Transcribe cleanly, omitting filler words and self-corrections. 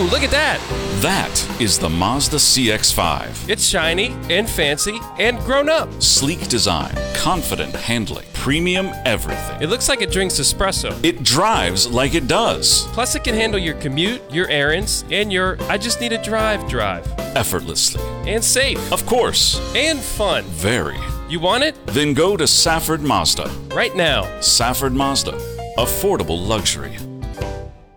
look at that. That is the Mazda CX-5. It's shiny and fancy and grown up. Sleek design, confident handling, premium everything. It looks like it drinks espresso. It drives like it does. Plus, it can handle your commute, your errands, and your I just need a drive. Effortlessly. And safe. Of course. And fun. Very. You want it? Then go to Safford Mazda. Right now. Safford Mazda. Affordable luxury.